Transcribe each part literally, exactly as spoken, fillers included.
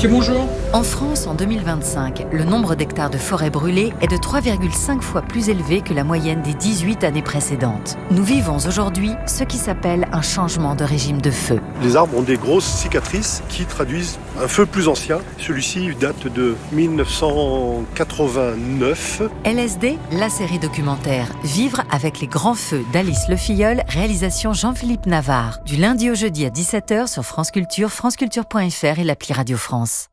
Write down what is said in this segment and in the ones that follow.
Mathieu, bonjour. En France, en deux mille vingt-cinq, le nombre d'hectares de forêts brûlées est de trois virgule cinq fois plus élevé que la moyenne des dix-huit années précédentes. Nous vivons aujourd'hui ce qui s'appelle un changement de régime de feu. Les arbres ont des grosses cicatrices qui traduisent un feu plus ancien. Celui-ci date de mille neuf cent quatre-vingt-neuf. L S D, la série documentaire Vivre avec les grands feux d'Alice Le Filleul, réalisation Jean-Philippe Navarre. Du lundi au jeudi à dix-sept heures sur France Culture, franceculture point f r et l'appli Radio France.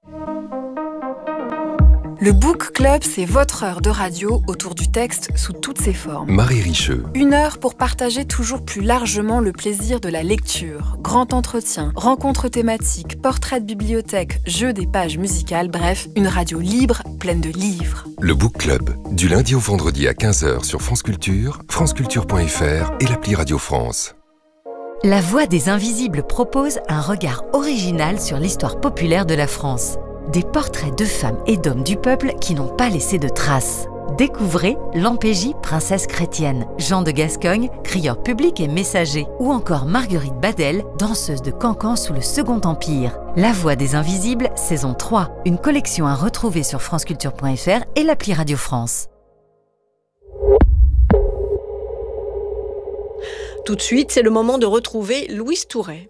Le Book Club, c'est votre heure de radio autour du texte sous toutes ses formes. Marie Richeux. Une heure pour partager toujours plus largement le plaisir de la lecture. Grand entretien, rencontres thématiques, portraits de bibliothèque, jeux des pages musicales, bref, une radio libre, pleine de livres. Le Book Club, du lundi au vendredi à quinze heures sur France Culture, franceculture point f r et l'appli Radio France. La Voix des Invisibles propose un regard original sur l'histoire populaire de la France. Des portraits de femmes et d'hommes du peuple qui n'ont pas laissé de traces. Découvrez Lampégie, princesse chrétienne, Jean de Gascogne, crieur public et messager, ou encore Marguerite Badel, danseuse de cancan sous le Second Empire. La Voix des Invisibles, saison trois, une collection à retrouver sur franceculture point f r et l'appli Radio France. Tout de suite, c'est le moment de retrouver Louise Touret.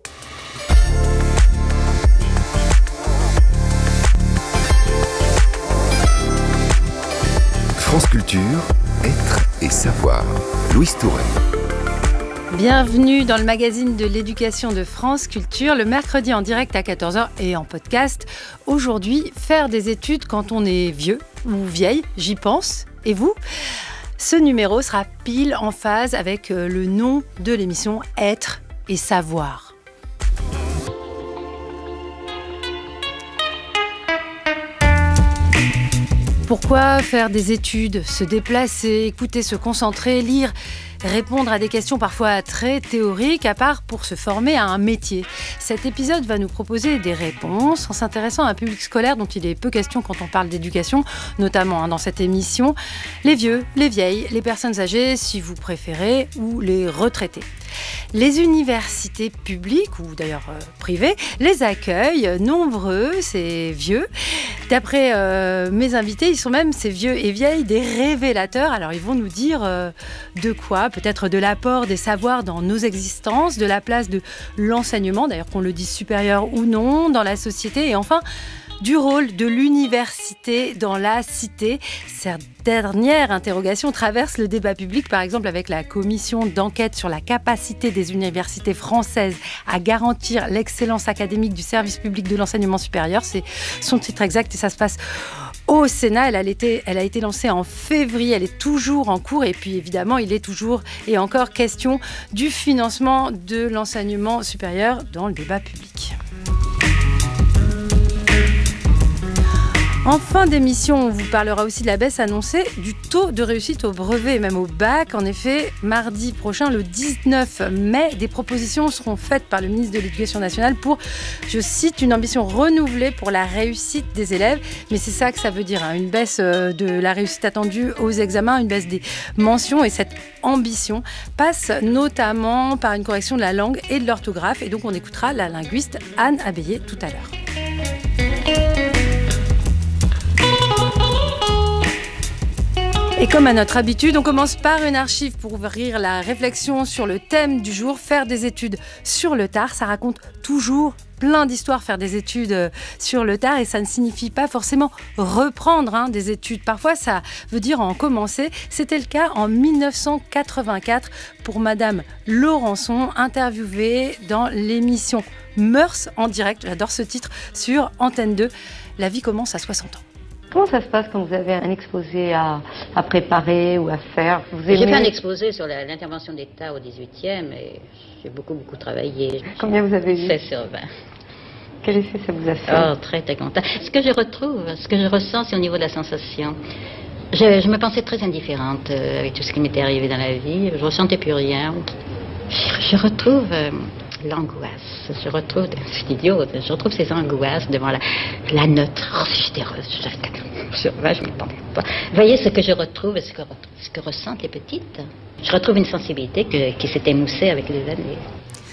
France Culture, être et savoir. Louise Touret. Bienvenue dans le magazine de l'éducation de France Culture, le mercredi en direct à quatorze heures et en podcast. Aujourd'hui, faire des études quand on est vieux ou vieille, j'y pense. Et vous ? Ce numéro sera pile en phase avec le nom de l'émission Être et savoir. Pourquoi faire des études, se déplacer, écouter, se concentrer, lire, répondre à des questions parfois très théoriques, à part pour se former à un métier? Cet épisode va nous proposer des réponses en s'intéressant à un public scolaire dont il est peu question quand on parle d'éducation, notamment hein, dans cette émission, les vieux, les vieilles, les personnes âgées, si vous préférez, ou les retraités. Les universités publiques, ou d'ailleurs euh, privées, les accueillent, nombreux, ces vieux. D'après euh, mes invités, ils sont même, ces vieux et vieilles, des révélateurs. Alors ils vont nous dire euh, de quoi, peut-être de l'apport des savoirs dans nos existences, de la place de l'enseignement, d'ailleurs qu'on le dise supérieur ou non, dans la société, et enfin du rôle de l'université dans la cité. Cette dernière interrogation traverse le débat public, par exemple avec la commission d'enquête sur la capacité des universités françaises à garantir l'excellence académique du service public de l'enseignement supérieur. C'est son titre exact et ça se passe au Sénat. Elle a, été, elle a été lancée en février, elle est toujours en cours et puis évidemment il est toujours et encore question du financement de l'enseignement supérieur dans le débat public. En fin d'émission, on vous parlera aussi de la baisse annoncée du taux de réussite au brevet et même au bac. En effet, mardi prochain, le dix-neuf mai, des propositions seront faites par le ministre de l'Éducation nationale pour, je cite, une ambition renouvelée pour la réussite des élèves. Mais c'est ça que ça veut dire, hein, une baisse de la réussite attendue aux examens, une baisse des mentions. Et cette ambition passe notamment par une correction de la langue et de l'orthographe. Et donc, on écoutera la linguiste Anne Abéillé tout à l'heure. Et comme à notre habitude, on commence par une archive pour ouvrir la réflexion sur le thème du jour, faire des études sur le tard. Ça raconte toujours plein d'histoires, faire des études sur le tard, et ça ne signifie pas forcément reprendre hein, des études. Parfois, ça veut dire en commencer. C'était le cas en dix-neuf cent quatre-vingt-quatre pour Madame Laurençon, interviewée dans l'émission Mœurs en direct, j'adore ce titre, sur Antenne deux. La vie commence à soixante ans. Comment ça se passe quand vous avez un exposé à, à préparer ou à faire? Vous aimez... J'ai fait un exposé sur la, l'intervention d'État au dix-huitième et j'ai beaucoup, beaucoup travaillé. Combien vous avez eu? seize sur vingt. Quel effet ça vous a fait? Oh, très, très content. Ce que je retrouve, ce que je ressens, c'est au niveau de la sensation. Je, je me pensais très indifférente euh, avec tout ce qui m'était arrivé dans la vie. Je ne ressentais plus rien. Je, je retrouve... Euh, l'angoisse, je retrouve, c'est idiot, je retrouve ces angoisses devant la, la note. Oh, si j'étais heureuse, sur vingt, je ne m'y attendais pas. Vous voyez ce que je retrouve, ce que, ce que ressentent les petites. Je retrouve une sensibilité que, qui s'est émoussée avec les années.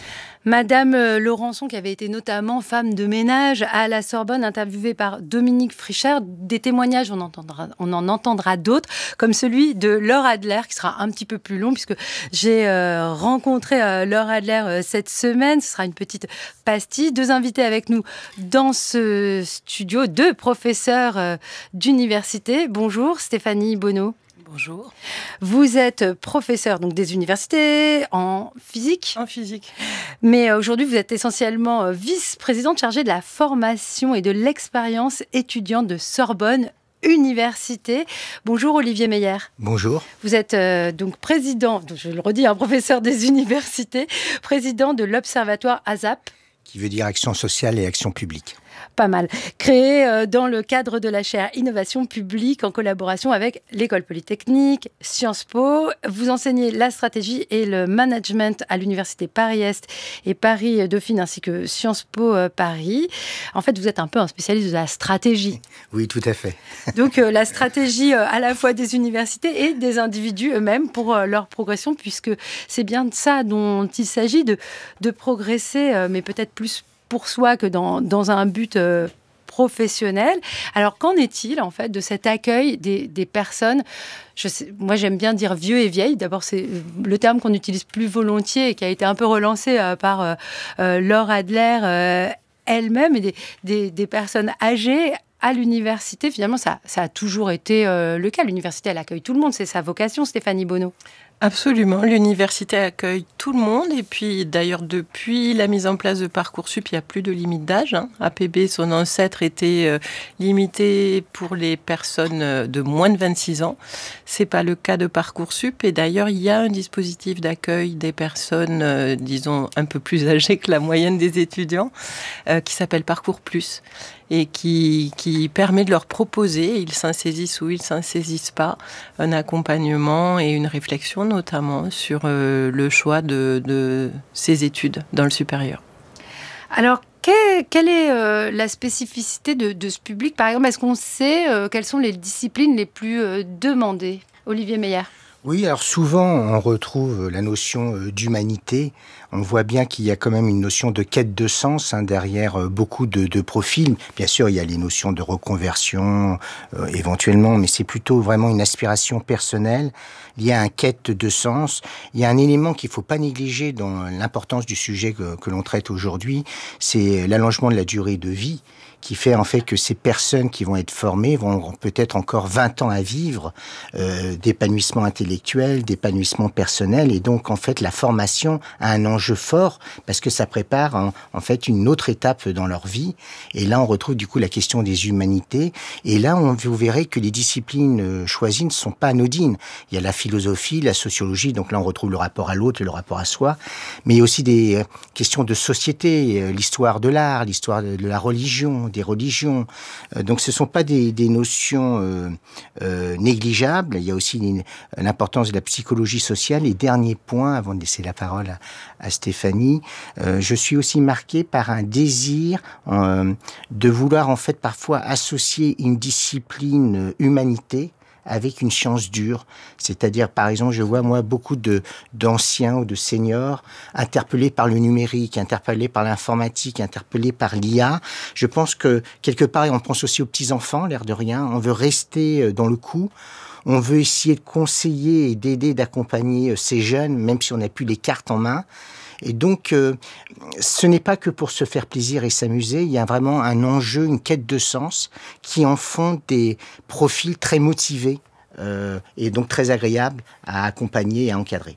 Madame Laurençon, qui avait été notamment femme de ménage à la Sorbonne, interviewée par Dominique Fricher. Des témoignages, on, entendra, on en entendra d'autres, comme celui de Laure Adler, qui sera un petit peu plus long, puisque j'ai euh, rencontré euh, Laure Adler euh, cette semaine. Ce sera une petite pastille. Deux invités avec nous dans ce studio, deux professeurs euh, d'université. Bonjour, Stéphanie Bonneau. Bonjour. Vous êtes professeur donc, des universités en physique. En physique. Mais aujourd'hui, vous êtes essentiellement vice-présidente chargée de la formation et de l'expérience étudiante de Sorbonne Université. Bonjour Olivier Meyer. Bonjour. Vous êtes euh, donc président, je le redis, un professeur des universités, président de l'Observatoire ASAP. Qui veut dire Action sociale et Action publique. Pas mal. Créé euh, dans le cadre de la chaire Innovation publique en collaboration avec l'École polytechnique, Sciences Po. Vous enseignez la stratégie et le management à l'Université Paris-Est et Paris-Dauphine ainsi que Sciences Po euh, Paris. En fait, vous êtes un peu un spécialiste de la stratégie. Oui, tout à fait. Donc euh, la stratégie euh, à la fois des universités et des individus eux-mêmes pour euh, leur progression, puisque c'est bien de ça dont il s'agit, de, de progresser, euh, mais peut-être plus pour soi que dans, dans un but euh, professionnel. Alors, qu'en est-il, en fait, de cet accueil des, des personnes ? Je sais, moi, j'aime bien dire vieux et vieilles. D'abord, c'est le terme qu'on utilise plus volontiers et qui a été un peu relancé euh, par euh, euh, Laure Adler euh, elle-même, et des, des, des personnes âgées à l'université. Finalement, ça, ça a toujours été euh, le cas. L'université, elle accueille tout le monde. C'est sa vocation, Stéphanie Bonneau. Absolument, l'université accueille tout le monde et puis d'ailleurs depuis la mise en place de Parcoursup, il n'y a plus de limite d'âge. Hein. A P B, son ancêtre, était euh, limité pour les personnes de moins de vingt-six ans. C'est pas le cas de Parcoursup et d'ailleurs il y a un dispositif d'accueil des personnes, euh, disons, un peu plus âgées que la moyenne des étudiants, euh, qui s'appelle Parcours Plus. Et qui, qui permet de leur proposer, ils s'en saisissent ou ils s'en saisissent pas, un accompagnement et une réflexion notamment sur euh, le choix de, de ces études dans le supérieur. Alors, quelle, quelle est euh, la spécificité de, de ce public ? Par exemple, est-ce qu'on sait euh, quelles sont les disciplines les plus euh, demandées ? Olivier Meyer. Oui, alors souvent on retrouve la notion d'humanité. On voit bien qu'il y a quand même une notion de quête de sens hein, derrière beaucoup de, de profils. Bien sûr, il y a les notions de reconversion euh, éventuellement, mais c'est plutôt vraiment une aspiration personnelle. Il y a un quête de sens. Il y a un élément qu'il ne faut pas négliger dans l'importance du sujet que, que l'on traite aujourd'hui, c'est l'allongement de la durée de vie, qui fait en fait que ces personnes qui vont être formées vont peut-être encore vingt ans à vivre euh, d'épanouissement intellectuel, d'épanouissement personnel, et donc en fait la formation a un enjeu fort parce que ça prépare en, en fait une autre étape dans leur vie. Et là on retrouve du coup la question des humanités, et là on, vous verrez que les disciplines choisies ne sont pas anodines. Il y a la philosophie, la sociologie, donc là on retrouve le rapport à l'autre, le rapport à soi, mais il y a aussi des euh, questions de société, euh, l'histoire de l'art, l'histoire de, de la religion, des religions. Euh, donc ce ne sont pas des, des notions euh, euh, négligeables. Il y a aussi une, l'importance de la psychologie sociale. Et dernier point, avant de laisser la parole à, à Stéphanie, euh, je suis aussi marqué par un désir euh, de vouloir en fait parfois associer une discipline humanité avec une science dure. C'est-à-dire, par exemple, je vois, moi, beaucoup de, d'anciens ou de seniors interpellés par le numérique, interpellés par l'informatique, interpellés par l'I A. Je pense que, quelque part, et on pense aussi aux petits-enfants, l'air de rien, on veut rester dans le coup. On veut essayer de conseiller et d'aider, d'accompagner ces jeunes, même si on n'a plus les cartes en main. Et donc, euh, ce n'est pas que pour se faire plaisir et s'amuser, il y a vraiment un enjeu, une quête de sens qui en font des profils très motivés euh, et donc très agréables à accompagner et à encadrer.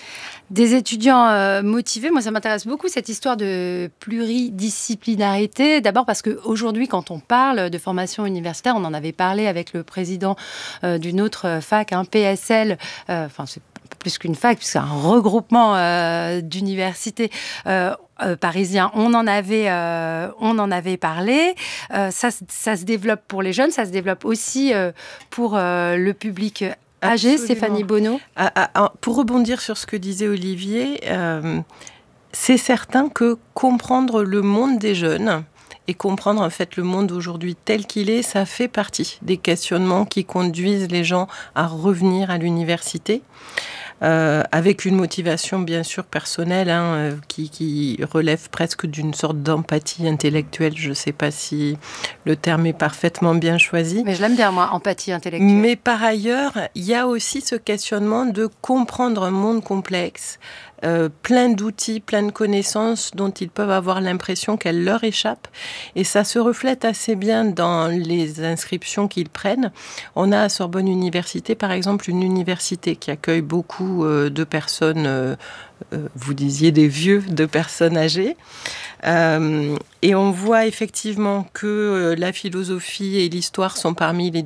Des étudiants euh, motivés, moi ça m'intéresse beaucoup cette histoire de pluridisciplinarité. D'abord parce qu'aujourd'hui, quand on parle de formation universitaire, on en avait parlé avec le président euh, d'une autre fac, un hein, P S L, euh, enfin c'est plus qu'une fac, puisque c'est un regroupement euh, d'universités euh, euh, parisiens. On en avait, euh, on en avait parlé. Euh, ça, ça se développe pour les jeunes, ça se développe aussi euh, pour euh, le public âgé. Absolument. Stéphanie Bonneau. Ah, ah, ah, pour rebondir sur ce que disait Olivier, euh, c'est certain que comprendre le monde des jeunes et comprendre en fait le monde aujourd'hui tel qu'il est, ça fait partie des questionnements qui conduisent les gens à revenir à l'université. euh, avec une motivation bien sûr personnelle hein, euh, qui, qui relève presque d'une sorte d'empathie intellectuelle. Je ne sais pas si le terme est parfaitement bien choisi. Mais je l'aime bien, moi, empathie intellectuelle. Mais par ailleurs, il y a aussi ce questionnement de comprendre un monde complexe, euh, plein d'outils, plein de connaissances dont ils peuvent avoir l'impression qu'elles leur échappent. Et ça se reflète assez bien dans les inscriptions qu'ils prennent. On a à Sorbonne Université, par exemple, une université qui accueille beaucoup euh, de personnes, euh, euh, vous disiez des vieux, de personnes âgées. Euh, et on voit effectivement que euh, la philosophie et l'histoire sont parmi les